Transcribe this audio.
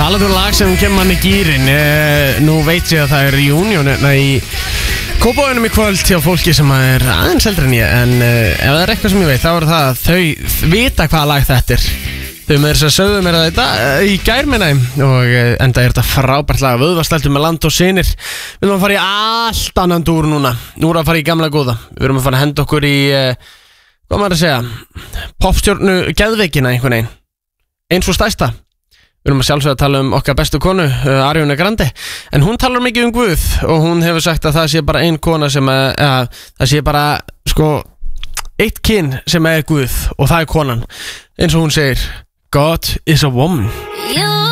Talaðu lag sem kemur mann í gýrin. Nú veit ég að það er reunion í Kópavoginum í kvöld hjá fólki sem er aðeins eldri en ég. En ef það er eitthvað sem ég veit, þá er það að þau vita hvaða lag þetta er. Þau með þess að sögðu mér þetta í gær minna. Og enda er þetta frábært lag. Vöðvasteltur með Land og Synir. Við erum að fara í allt annan dúr núna. Nú erum að fara í gamla góða. Við erum að fara að henda okkur í, hvað maður að segja, popstjörnu geðveikina einhvern veginn. Eins og stærsta. Við erum að sjálfsögða að tala okkar bestu konu, Ariana Grande. En hún talar mikið Guð og hún hefur sagt að það sé bara ein kona sem það sé bara, eitt kyn sem Guð og það konan. Eins og hún segir, God is a woman.